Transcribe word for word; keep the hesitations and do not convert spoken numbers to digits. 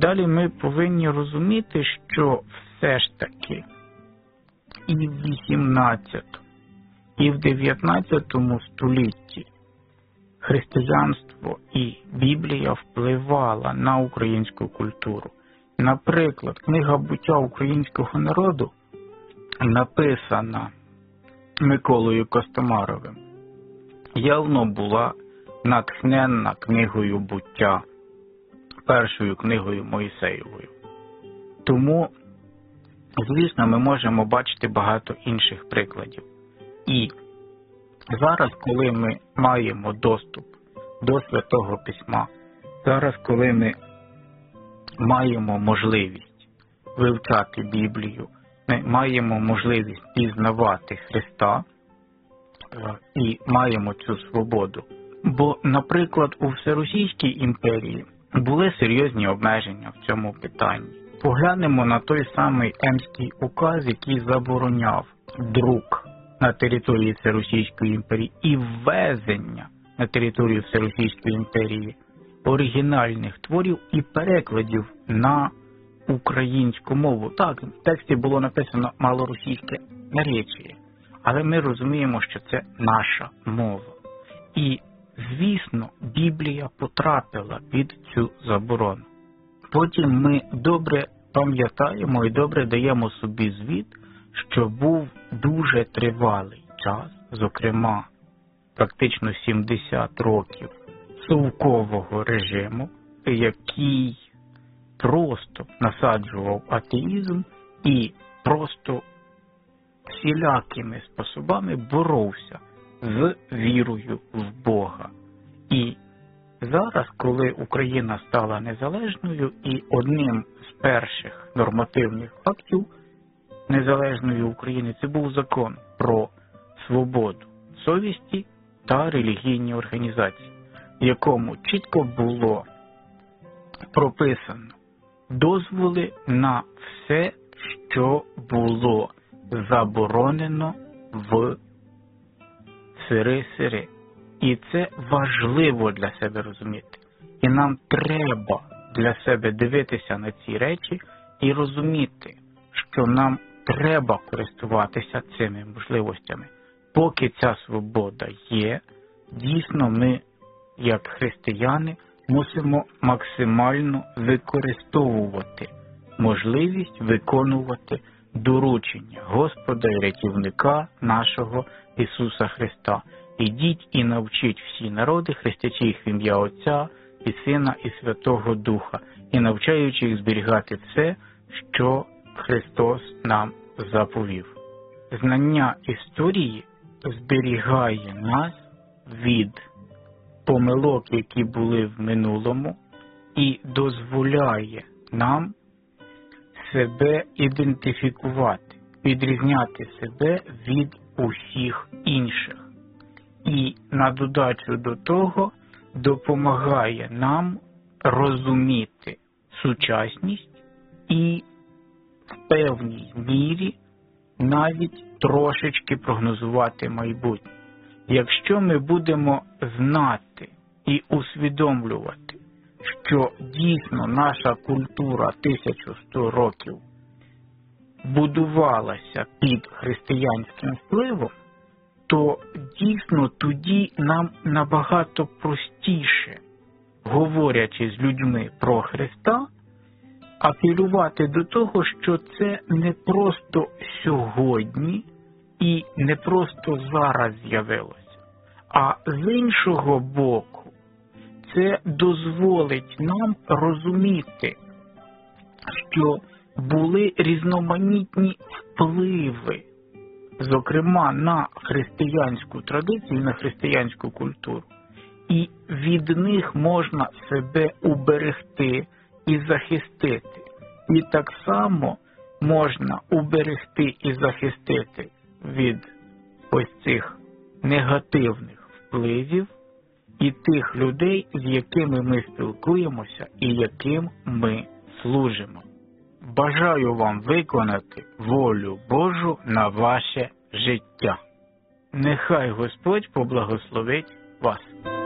Далі ми повинні розуміти, що все ж таки і в вісімнадцятому, і в дев'ятнадцятому столітті християнство і Біблія впливала на українську культуру. Наприклад, книга «Буття українського народу», написана Миколою Костомаровим, явно була натхненна книгою «Буття», першою книгою Мойсеєвою. Тому, звісно, ми можемо бачити багато інших прикладів. І зараз, коли ми маємо доступ до Святого Письма, зараз, коли ми маємо можливість вивчати Біблію, ми маємо можливість пізнавати Христа і маємо цю свободу. Бо, наприклад, у Всеросійській імперії були серйозні обмеження в цьому питанні. Поглянемо на той самий Емський указ, який забороняв друк на території Всеросійської імперії і ввезення на територію Всеросійської імперії оригінальних творів і перекладів на українську мову. Так, в тексті було написано малоросійське наречіє, але ми розуміємо, що це наша мова. І, звісно, Біблія потрапила під цю заборону. Потім ми добре пам'ятаємо і добре даємо собі звіт, що був дуже тривалий час, зокрема, практично сімдесят років совкового режиму, який просто насаджував атеїзм і просто всілякими способами боровся з вірою в Бога. І зараз, коли Україна стала незалежною, і одним з перших нормативних актів незалежної України це був закон про свободу совісті та релігійні організації, в якому чітко було прописано дозволи на все, що було заборонено в сири-сири. І це важливо для себе розуміти. І нам треба для себе дивитися на ці речі і розуміти, що нам треба користуватися цими можливостями. Поки ця свобода є, дійсно ми, як християни, мусимо максимально використовувати можливість виконувати доручення Господа і рятівника нашого Ісуса Христа. Ідіть і навчіть всі народи, хрестячи їх в ім'я Отця і Сина і Святого Духа, і навчаючи їх зберігати все, що Христос нам заповів. Знання історії зберігає нас від помилок, які були в минулому, і дозволяє нам себе ідентифікувати, відрізняти себе від усіх інших. І на додачу до того допомагає нам розуміти сучасність і в певній мірі навіть трошечки прогнозувати майбутнє. Якщо ми будемо знати і усвідомлювати, що дійсно наша культура тисячу сто років будувалася під християнським впливом, то дійсно тоді нам набагато простіше, говорячи з людьми про Христа, апелювати до того, що це не просто сьогодні і не просто зараз з'явилося, а з іншого боку, це дозволить нам розуміти, що були різноманітні впливи, зокрема на християнську традицію, на християнську культуру. І від них можна себе уберегти і захистити. І так само можна уберегти і захистити від ось цих негативних впливів і тих людей, з якими ми спілкуємося і яким ми служимо. Бажаю вам виконати волю Божу на ваше життя. Нехай Господь поблагословить вас.